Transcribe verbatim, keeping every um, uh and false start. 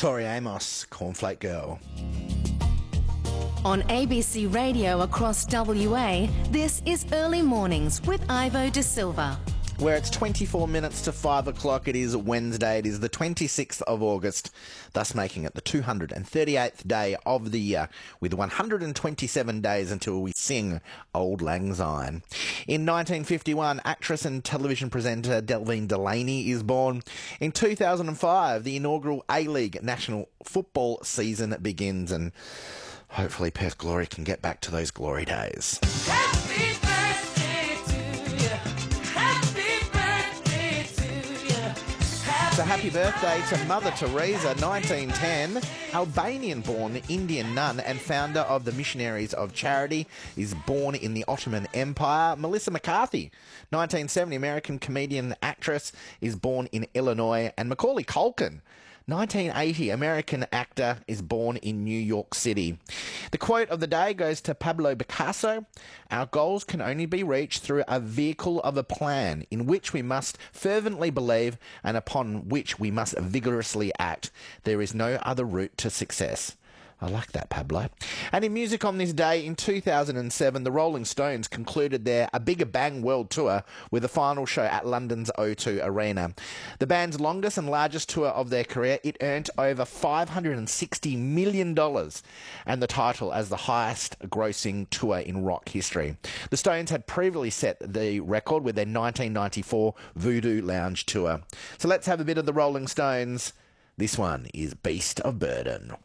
Tori Amos, Cornflake Girl. On A B C Radio across W A, this is Early Mornings with Ivo De Silva. Where it's twenty-four minutes to five o'clock. It is Wednesday. It is the twenty-sixth of August, thus making it the two hundred thirty-eighth day of the year, with one hundred twenty-seven days until we sing Auld Lang Syne. In nineteen fifty-one, actress and television presenter Delvine Delaney is born. In two thousand five, the inaugural A-League National Football season begins, and hopefully Perth Glory can get back to those glory days. Happy birthday to you. Happy birthday to you. So happy birthday to Mother Teresa, nineteen ten. Albanian-born Indian nun and founder of the Missionaries of Charity, is born in the Ottoman Empire. Melissa McCarthy, nineteen seventy, American comedian actress, is born in Illinois. And Macaulay Culkin, nineteen eighty, American actor, is born in New York City. The quote of the day goes to Pablo Picasso. Our goals can only be reached through a vehicle of a plan in which we must fervently believe and upon which we must vigorously act. There is no other route to success. I like that, Pablo. And in music on this day, in two thousand seven, the Rolling Stones concluded their A Bigger Bang World Tour with a final show at London's O two Arena. The band's longest and largest tour of their career, it earned over five hundred sixty million dollars and the title as the highest grossing tour in rock history. The Stones had previously set the record with their nineteen ninety-four Voodoo Lounge tour. So let's have a bit of the Rolling Stones. This one is Beast of Burden.